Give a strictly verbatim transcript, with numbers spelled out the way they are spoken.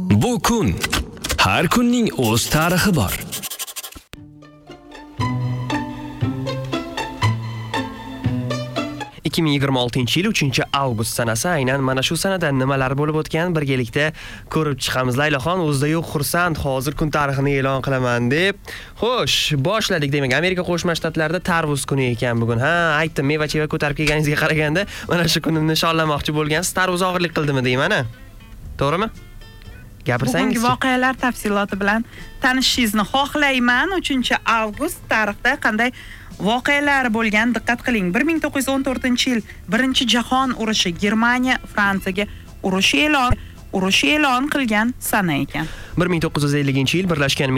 Bu kun. Har kunning o'z tarixi bor. ikki ming yigirma oltinchi yil uchinchi avgust sanasi, aynan mana shu sanada nimalar bo'lib o'tgan birgalikda ko'rib chiqamiz. Laylaxon o'zida yo'q, xursand, hozir kun tarixini e'lon qilaman deb. Xo'sh, boshladik demak. Amerika Qo'shma Shtatlarida tarvuz kuni ekan bugun. Ha, aytdim, meva-cheva ko'tarib kelganingizga qaraganda, mana shu kunni nishonlamoqchi bo'lgansiz. Tarvuz og'irlik qildimi deyman-a? To'g'rimi? Gapirsangiz. Bugungi voqealar tafsiloti bilan tanishishingizni xohlayman. uchinchi avgust tarixda qanday voqealar bo'lgan, diqqat qiling. bir ming to'qqiz yuz o'n to'rtinchi yil Birinchi jahon urushi, Germaniya Fransiyaga urush e'lon urush e'lon qilgan sana ekan. bir ming to'qqiz yuz ellinchi yil Birlashgan